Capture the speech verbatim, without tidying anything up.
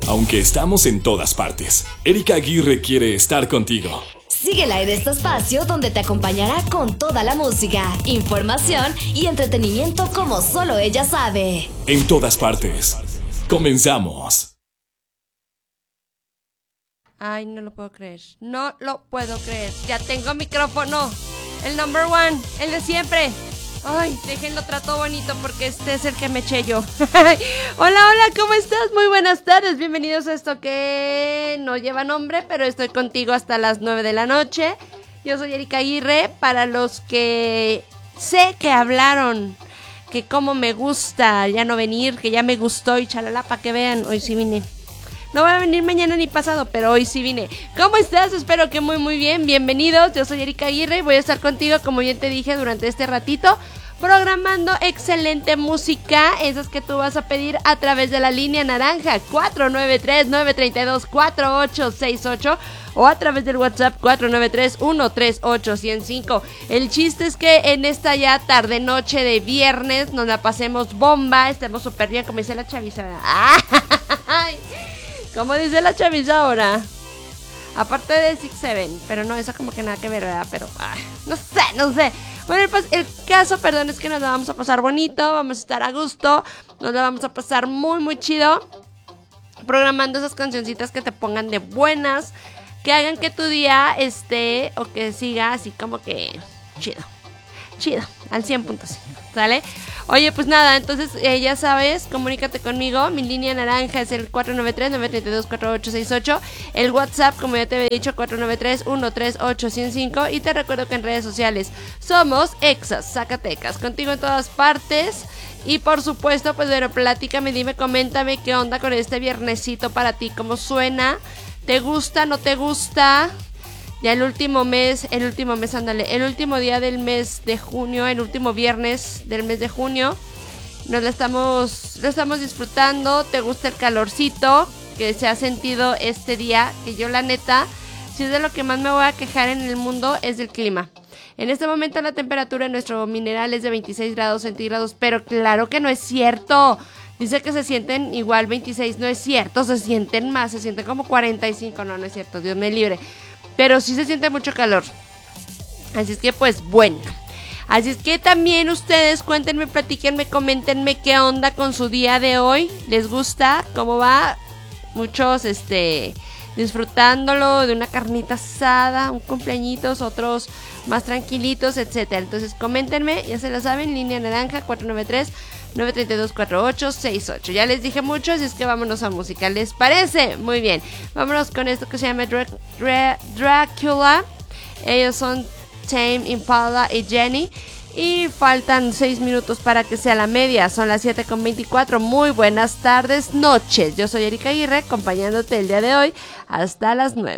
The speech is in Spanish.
Aunque estamos en todas partes, Erika Aguirre quiere estar contigo. Síguela en este espacio donde te acompañará con toda la música, información y entretenimiento como solo ella sabe. En todas partes. Comenzamos. Ay, no lo puedo creer. No lo puedo creer. Ya tengo micrófono. El number one. El de siempre. Ay, déjenlo trato bonito porque este es el que me eché yo. Hola, hola, ¿cómo estás? Muy buenas tardes. Bienvenidos a esto que no lleva nombre, pero estoy contigo hasta las nueve de la noche. Yo soy Erika Aguirre. Para los que sé que hablaron, que como me gusta ya no venir, que ya me gustó y chalala, para que vean, hoy sí vine. No voy a venir mañana ni pasado, pero hoy sí vine. ¿Cómo estás? Espero que muy muy bien. Bienvenidos, yo soy Erika Aguirre y voy a estar contigo, como bien te dije, durante este ratito, programando excelente música, esas que tú vas a pedir a través de la línea naranja cuatro nueve tres, nueve tres dos, cuatro ocho seis ocho o a través del WhatsApp cuatro nueve tres, uno tres ocho, uno cero cinco. El chiste es que en esta ya tarde noche de viernes nos la pasemos bomba, estemos súper bien, como dice la chaviza. ¡Ay! Como dice la chaviza ahora, aparte de Six Seven, pero no, eso como que nada que ver, ¿verdad? Pero, ay, no sé, no sé. Bueno, el, el caso, perdón, es que nos la vamos a pasar bonito, vamos a estar a gusto, nos la vamos a pasar muy, muy chido, programando esas cancioncitas que te pongan de buenas, que hagan que tu día esté, o que siga así como que chido, chido, al cien punto cinco, ¿sale? Oye, pues nada, entonces eh, ya sabes, comunícate conmigo, mi línea naranja es el cuatro nueve tres, nueve tres dos, cuatro ocho seis ocho, el WhatsApp, como ya te había dicho, cuatro nueve tres, uno tres ocho, uno cero cinco, y te recuerdo que en redes sociales somos Exas Zacatecas, contigo en todas partes, y por supuesto, pues bueno, platícame, dime, coméntame qué onda con este viernesito para ti, cómo suena, ¿te gusta, no te gusta? Ya el último mes, el último mes, ándale, el último día del mes de junio, el último viernes del mes de junio, nos lo estamos, lo estamos disfrutando. ¿Te gusta el calorcito que se ha sentido este día? Que yo la neta, si es de lo que más me voy a quejar en el mundo, es del clima. En este momento la temperatura en nuestro mineral es de veintiséis grados centígrados, pero claro que no es cierto. Dice que se sienten igual veintiséis, no es cierto, se sienten más, se sienten como cuarenta y cinco, no, no es cierto, Dios me libre. Pero sí se siente mucho calor. Así es que pues bueno. Así es que también ustedes cuéntenme, platíquenme, coméntenme qué onda con su día de hoy. ¿Les gusta? ¿Cómo va? Muchos este disfrutándolo de una carnita asada, un cumpleañitos, otros más tranquilitos, etcétera. Entonces coméntenme, ya se la saben, línea naranja cuatro nueve tres, nueve tres dos, cuatro ocho seis ocho. Ya les dije mucho, así es que vámonos a música. ¿Les parece? Muy bien. Vámonos con esto que se llama Dra- Dra- Dracula. Ellos son Tame Impala y Jenny. Y faltan seis minutos para que sea la media. Son las siete con veinticuatro. Muy buenas tardes, noches. Yo soy Erika Aguirre, acompañándote el día de hoy hasta las nueve.